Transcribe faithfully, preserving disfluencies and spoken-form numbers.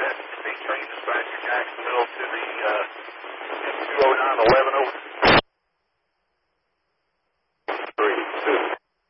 set. Speed train dispatcher Jacksonville to the uh,